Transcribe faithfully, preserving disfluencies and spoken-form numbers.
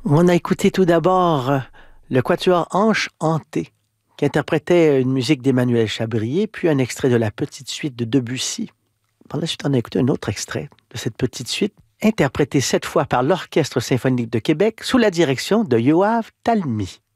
On a écouté tout d'abord euh, le quatuor Anche hantée, qui interprétait une musique d'Emmanuel Chabrier, puis un extrait de la petite suite de Debussy. Par la suite, on a écouté un autre extrait de cette petite suite, interprétée cette fois par l'Orchestre symphonique de Québec sous la direction de Yoav Talmy.